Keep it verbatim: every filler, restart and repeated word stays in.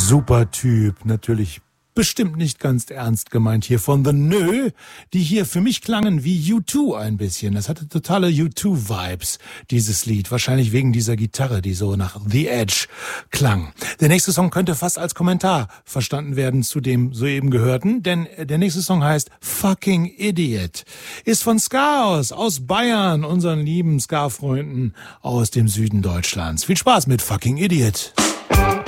Super Typ, natürlich bestimmt nicht ganz ernst gemeint hier von The Nö, die hier für mich klangen wie U zwei ein bisschen. Das hatte totale U zwei Vibes, dieses Lied. Wahrscheinlich wegen dieser Gitarre, die so nach The Edge klang. Der nächste Song könnte fast als Kommentar verstanden werden zu dem soeben gehörten, denn der nächste Song heißt Fucking Idiot. Ist von Skaos aus Bayern, unseren lieben Ska-Freunden aus dem Süden Deutschlands. Viel Spaß mit Fucking Idiot.